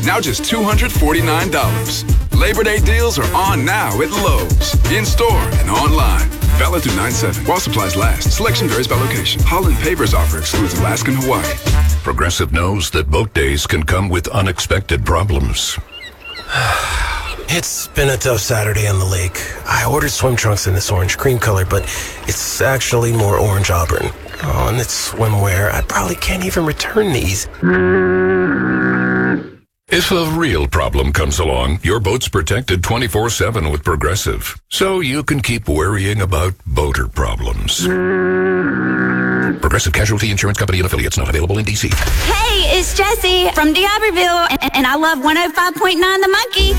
Now just $249. Labor Day deals are on now at Lowe's. In-store and online. Valid through 9/7. While supplies last. Selection varies by location. Holland Pavers offer excludes Alaska and Hawaii. Progressive knows that boat days can come with unexpected problems. It's been a tough Saturday on the lake. I ordered swim trunks in this orange cream color, but it's actually more orange auburn. Oh, and it's swimwear. I probably can't even return these. If a real problem comes along, your boat's protected 24/7 with Progressive, so you can keep worrying about boater problems. Progressive Casualty Insurance Company and Affiliates, not available in D.C. Hey, it's Jessie from D'Iberville, and I love 105.9 The Monkey.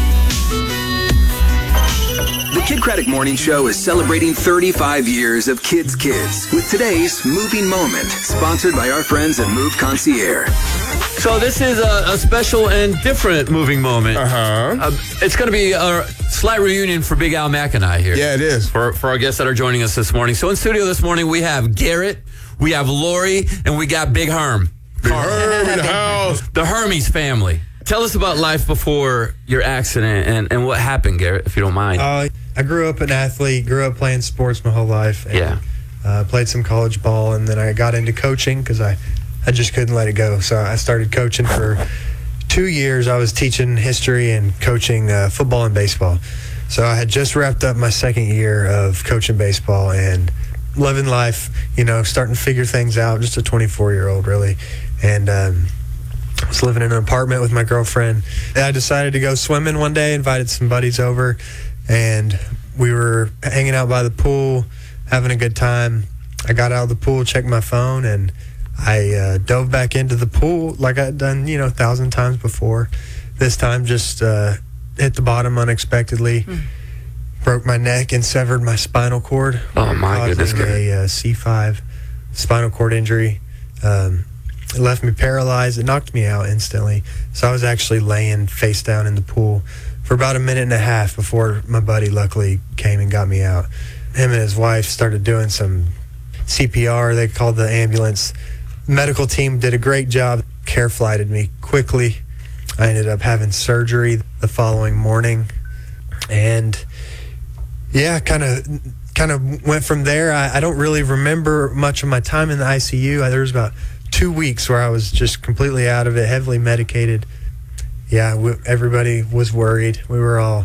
The Kid Craddock Morning Show is celebrating 35 years of Kids with today's Moving Moment, sponsored by our friends at Move Concierge. So this is a special and different moving moment. It's going to be a slight reunion for Big Al Mack and I here. Yeah, it is. For our guests that are joining us this morning. So in studio this morning, we have Garrett, we have Lori, and we got Big Herm. Big Herm in the house. The Hermes family. Tell us about life before your accident and what happened, Garrett, if you don't mind. I grew up an athlete, grew up playing sports my whole life. And, played some college ball, and then I got into coaching because I just couldn't let it go. So I started coaching for 2 years. I was teaching history and coaching football and baseball. So I had just wrapped up my second year of coaching baseball and living life, starting to figure things out, just a 24-year-old really. And I was living in an apartment with my girlfriend. And I decided to go swimming one day, invited some buddies over, and we were hanging out by the pool, having a good time. I got out of the pool, checked my phone, and I dove back into the pool like I'd done, 1,000 times before. This time just hit the bottom unexpectedly, broke my neck and severed my spinal cord. Oh, my goodness. A C5 spinal cord injury. It left me paralyzed. It knocked me out instantly. So I was actually laying face down in the pool for about a minute and a half before my buddy luckily came and got me out. Him and his wife started doing some CPR. They called the ambulance. Medical team did a great job, care flighted me quickly. I ended up having surgery the following morning, and kind of went from there. I don't really remember much of my time in the ICU. There was about 2 weeks where I was just completely out of it, heavily medicated. Everybody was worried. We were all,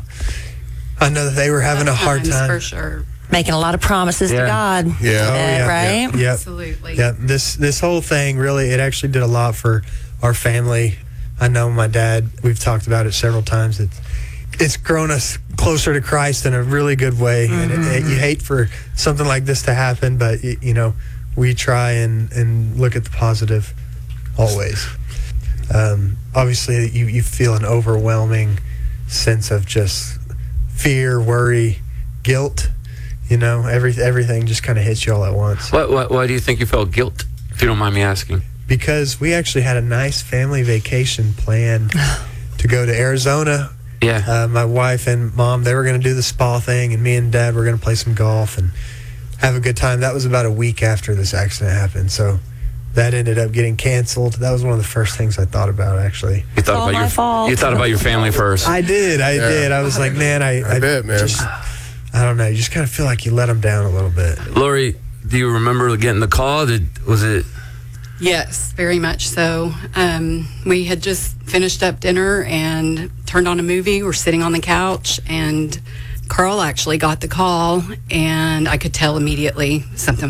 I know that they were having a hard time. For sure. Making a lot of promises to God. Right? Yeah. Absolutely. Yeah, this whole thing really, it actually did a lot for our family. I know my dad, we've talked about it several times. It's grown us closer to Christ in a really good way. And you hate for something like this to happen, but we try and look at the positive always. Obviously, you feel an overwhelming sense of just fear, worry, guilt. Everything just kind of hits you all at once. Why do you think you felt guilt, if you don't mind me asking? Because we actually had a nice family vacation planned to go to Arizona. Yeah. My wife and mom, they were going to do the spa thing, and me and dad were going to play some golf and have a good time. That was about a week after this accident happened, so that ended up getting canceled. That was one of the first things I thought about, actually. You thought about your family first. I did. I was like, man, I bet, man. I don't know. You just kind of feel like you let them down a little bit. Lori, do you remember getting the call? Was it? Yes, very much so. We had just finished up dinner and turned on a movie. We're sitting on the couch, and Carl actually got the call, and I could tell immediately something